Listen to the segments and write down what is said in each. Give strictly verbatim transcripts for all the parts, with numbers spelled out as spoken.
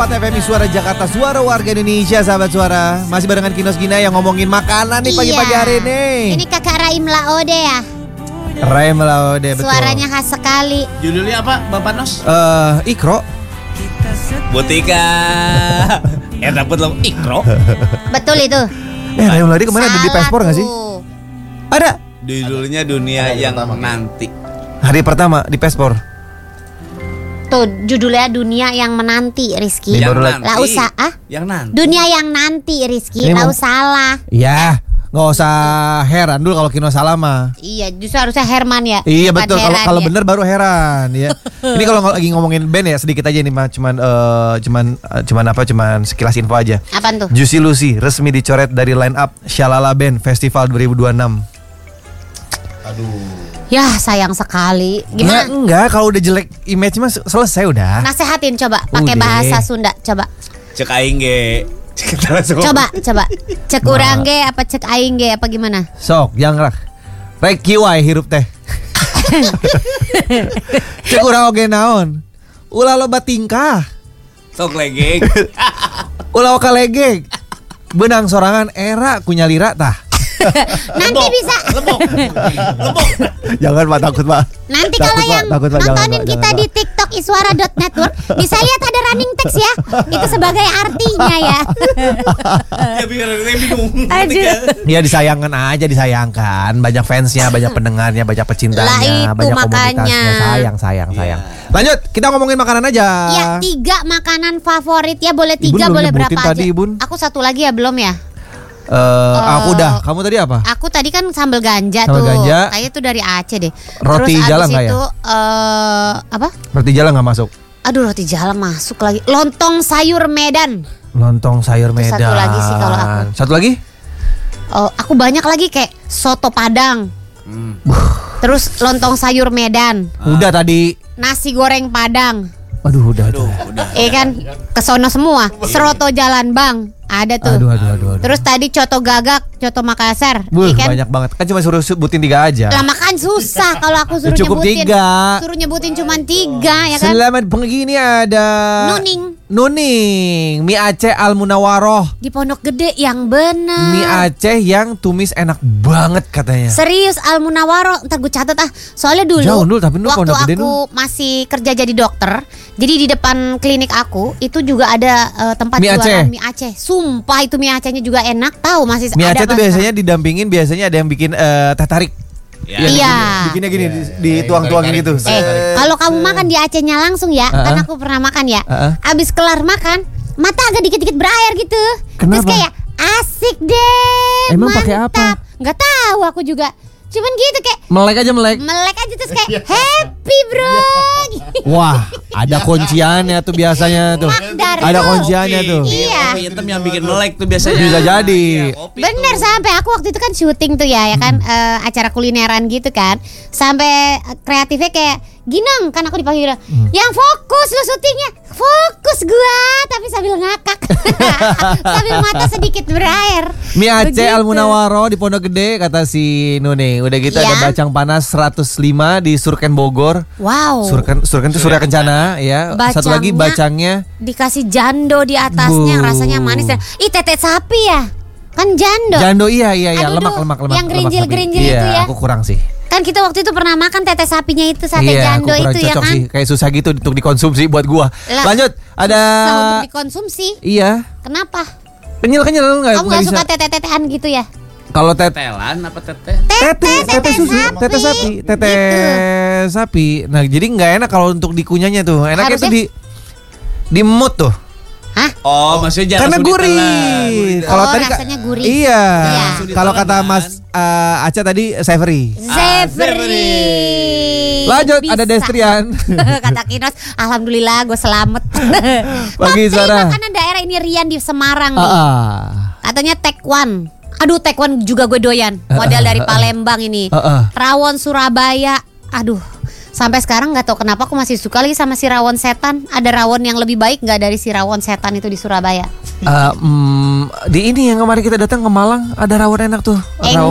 F M I Suara Jakarta, suara warga Indonesia, sahabat suara. Masih barengan Kinos Gina yang ngomongin makanan nih pagi-pagi hari ini. Ini kakak Raim Laode ya. Raim Laode, betul. Suaranya khas sekali. Judulnya apa, Bapak Nos? Eh, uh, Ikro. Butika. Ya dapat lo Ikro. Betul itu. Eh, Raim Laode kemana? Ada di Paspor nggak sih? Ada. Judulnya Dunia yang Nanti. Hari pertama di Paspor. Tuh judulnya Dunia yang Menanti, Rizky. Yang nanti. Lah usah ah? Yang nanti. Dunia yang nanti, Rizky. Lah mau... salah. Iya, nggak usah heran dulu kalau Kino salah mah. Iya, justru harusnya Herman ya. Iya betul. Kalau kalau ya. bener baru heran ya. Ini kalau lagi ngomongin band ya sedikit aja nih mah, cuman uh, cuman uh, cuman apa? Cuman sekilas info aja. Apaan tuh? Juicy Lucy resmi dicoret dari line up Shalala Band Festival dua ribu dua puluh enam. Aduh. Ya sayang sekali. Gimana? Enggak, enggak kalau udah jelek image mah selesai udah. Nasehatin coba pakai bahasa Sunda coba. Cek aing ge. Coba, coba. Cek nah. Urang ge apa cek aing ge apa gimana? Sok, yang rak. Rek kieu wae hirup teh. Cek urang oge naon? Ulah loba tingkah. Sok legeg. Ulah oka legeg. Benang sorangan era kunyalira tah. Nanti lebok, bisa lebok, lebok. Jangan Pak, takut Pak. Nanti takut, kalau Pak, yang takut, Pak, nontonin jangan, kita jangan, di TikTok iswara dot network bisa lihat ada running text ya. Itu sebagai artinya ya. Ya biar saya bingung. Ya disayangkan aja, disayangkan. Banyak fansnya, banyak pendengarnya, banyak pecintanya, banyak makanya. komunitasnya. Sayang, sayang, sayang. Yeah. Lanjut, kita ngomongin makanan aja. Ya, tiga makanan favorit ya, boleh tiga, Ibun boleh berapa tadi, aja. Ibun. Aku satu lagi ya belum ya. Uh, uh, aku udah. Kamu tadi apa? Aku tadi kan sambal ganja sambal tuh. Ganja. Kayaknya tuh dari Aceh deh. Roti Terus jalan abis nggak ya? itu uh, apa? Roti jalan nggak masuk. Aduh, roti jalan masuk lagi. Lontong sayur Medan. Lontong sayur Medan. Satu lagi sih kalau aku. Satu lagi? Oh, aku banyak lagi kayak soto Padang. Hmm. Terus lontong sayur Medan. Udah tadi. Nasi goreng Padang. Aduh, udah, aduh, udah. Eh kan kesono semua. Seroto Jalan Bang. Ada tuh. Aduh, aduh, aduh, aduh. Terus tadi coto gagak, coto Makassar. Buh, kan? banyak banget. Kan cuma suruh sebutin tiga aja. Lah makan susah kalau aku suruh cukup nyebutin. tiga. Suruh nyebutin cuma tiga ya kan. Selamat pagi ini ada Nuning. Nuning, mie Aceh Al Munawaroh. Di Pondok Gede yang benar. Mie Aceh yang tumis enak banget katanya. Serius Al Munawaroh, ntar gue catat ah. Soalnya dulu, Jauh, Nul, tapi Nul, waktu Pondok Gede, aku Nul. masih kerja jadi dokter, jadi di depan klinik aku itu juga ada uh, tempat mie jualan Aceh. mie Aceh. Sumpah itu mie Acehnya juga enak, tahu masih mie ada. Aceh tuh biasanya didampingin, biasanya ada yang bikin uh, teh tarik. Ya. Iya. Bikinnya gini, di, dituang-tuangin gitu. Eh, kalau kamu makan di Acehnya langsung ya, Uh-uh. kan aku pernah makan ya. Uh-uh. Abis kelar makan, mata agak dikit-dikit berair gitu. Kenapa? Terus kayak asik deh. Emang pakai apa? Nggak tahu aku juga. Cuman gitu kayak Melek aja melek. melek aja terus kayak happy bro. Wah, ada kunciannya tuh biasanya tuh. Makdar Ada tuh. kunciannya tuh. Iya. Kopi hitam yang bikin melek tuh biasanya. Bisa jadi. Ya, kopi Bener tuh. sampai aku waktu itu kan syuting tuh ya, ya kan eh, acara kulineran gitu kan. Sampai kreatifnya kayak Ginang kan aku dipanggil Hmm. yang fokus lo syutingnya, fokus gua tapi sambil ngakak, sambil mata sedikit berair. Mie Aceh Begitu. Al Munawaroh di Pondok Gede kata si Nuning. Udah gitu Iya. ada bacang panas seratus lima di Surken Bogor. Wow. Surken Surken itu Surya Kencana ya. Satu lagi bacangnya Dikasih jando di atasnya yang Bu. rasanya manis dan ih tete sapi ya. Kan jando. jando iya iya iya Aduh, lemak lemak lemak yang lemak gerinjil-gerinjil sapi. itu Iya, ya. aku kurang sih. Kan kita waktu itu pernah makan tete sapinya itu sate Iya, jando aku kurang itu ya cocok kan. sih. Kayak susah gitu untuk dikonsumsi buat gua. Lah, Lanjut, ada susah untuk dikonsumsi. Iya. Kenapa? Kenyal-kenyal enggak Kamu gak suka tete-tetean gitu ya? Kalau tete Tetelan apa tete? Tete, tete susu, tete sapi, tete Gitu. sapi. Nah, jadi nggak enak kalau untuk dikunyahnya tuh. Enaknya tuh di di mood tuh. Hah? Oh, maksudnya jangan Karena langsung gurih. ditelan. Kalau Oh, tadi ka- rasanya gurih. Iya. Iya. Kalau kata Ditelan, Mas uh, Aca tadi savory. Zeveri. Lanjut, Bisa. ada Destrian. Kata Kinos, alhamdulillah gue selamat. Pagi, Tapi Sarah. makanan daerah ini Rian di Semarang Ah, nih. ah. Katanya tekwan. Aduh, tekwan juga gue doyan. Model dari Palembang ini. Ah, ah. Rawon Surabaya. Aduh. Sampai sekarang nggak tahu kenapa aku masih suka lagi sama si rawon setan. Ada rawon yang lebih baik nggak dari si rawon setan itu di Surabaya? Uh, mm, di ini yang kemarin kita datang ke Malang ada rawon enak tuh. Rawon. Enggal,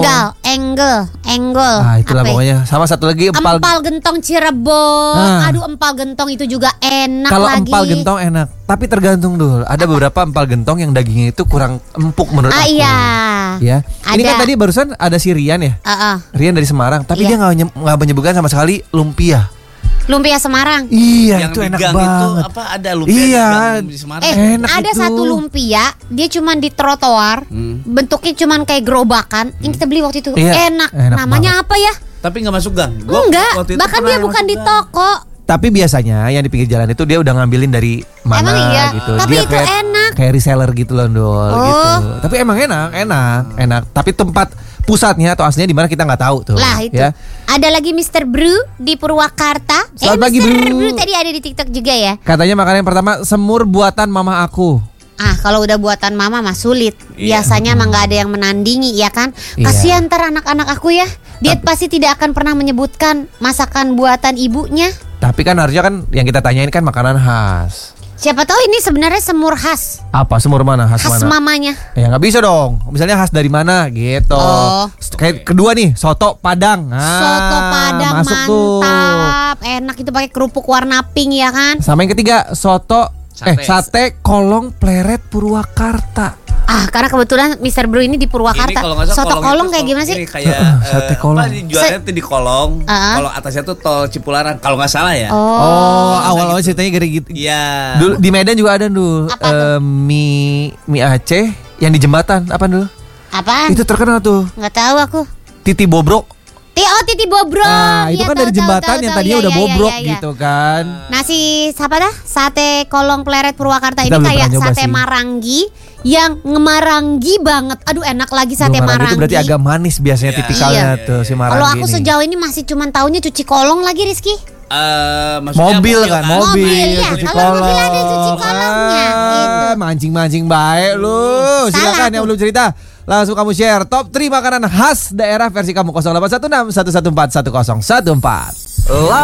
Enggel, enggol. Ah, itulah Apa ya? pokoknya. Sama satu lagi empal. Empal gentong Cirebon. Ah. Aduh, empal gentong itu juga enak Kalau lagi. empal gentong enak, tapi tergantung dulu. Ada beberapa empal gentong yang dagingnya itu kurang empuk menurut Ah aku. iya. Ya. Ini Ada. kan tadi barusan ada si Rian ya. Heeh. Rian dari Semarang, tapi Iya. dia nggak nye- nggak menyebutkan sama sekali lumpia. Lumpia Semarang. Iya, Yang itu di enak gang banget. itu apa ada lumpia Iya. di gang di Semarang. Eh, Enak ada itu. satu lumpia, dia cuman di trotoar, Hmm. bentuknya cuman kayak gerobakan. Yang kita beli waktu itu Iya, enak. enak Namanya apa ya? Tapi nggak masuk gang. Gua Enggak, waktu itu bahkan pernah dia yang bukan masuk di gang. toko. Tapi biasanya yang di pinggir jalan itu dia udah ngambilin dari mana Emang iya? gitu. Tapi dia itu enak. Kayak reseller gitu loh, Dol, Oh. gitu. Tapi emang enak, enak, enak. Tapi tempat pusatnya atau aslinya di mana kita nggak tahu tuh. Lah itu. Ya. Ada lagi mister Brew di Purwakarta. Selamat eh, pagi, mister Bru. Brew tadi ada di TikTok juga ya. Katanya makanan yang pertama semur buatan mama aku. Ah, kalau udah buatan mama mah sulit. Iya. Biasanya emang nggak ada yang menandingi, ya kan? Iya. Kasihan ntar anak-anak aku ya. Dia pasti tidak akan pernah menyebutkan masakan buatan ibunya. Tapi kan harusnya kan yang kita tanyain kan makanan khas. Siapa tahu ini sebenarnya semur khas, Apa semur mana? Khas, khas mana? mamanya. Ya nggak bisa dong. Misalnya khas dari mana gitu. Oh. Kayak kedua nih, soto Padang. Ah, Soto Padang masuk tuh. mantap, enak itu pakai kerupuk warna pink ya kan? Sama yang ketiga, soto eh Sate. sate kolong pleret Purwakarta. Ah, karena kebetulan mister Brew ini di Ini Purwakarta. kalau nggak salah Soto kolong kolong itu kayak tol- gimana sih? ini kayak Heeh, sate eh, kolong. Apa dijualnya tuh di kolong. Uh-uh. Kalau atasnya tuh tol Cipularang kalau nggak salah ya. Oh, Oh, awal-awal ceritanya gede gitu. Iya. Dulu di Medan juga ada dulu Apa tuh? eh, mie mie Aceh yang di jembatan apa dulu? apaan? Itu terkenal tuh. Nggak tahu aku. Titi Bobrok. Ti- Oh, Titi Bobrok. Nah, itu Iya, kan tahu, dari tahu, jembatan tahu, yang tahu. tadinya Iya, udah iya, bobrok iya, iya. gitu kan. Nasi apa dah? Sate kolong pleret Purwakarta Kita ini belum kayak pernah nyoba sate sih. marangi yang ngemarangi banget. Aduh, enak lagi sate Duh, marangi. itu berarti agak manis biasanya Iya. tipikalnya Iya. tuh si marangi Kalau aku ini. sejauh ini masih cuman taunya cuci kolong lagi, Rizky. Eh, maksudnya Mobil kan, mobil, Mobil, iya. cuci Kalau mobil kolong. ada cuci kolongnya, Ah, gitu. Mancing-mancing baik lu. Silakan Salah yang tuh. belum cerita, langsung kamu share top tiga makanan khas daerah versi kamu nol delapan satu enam satu satu empat satu nol satu empat.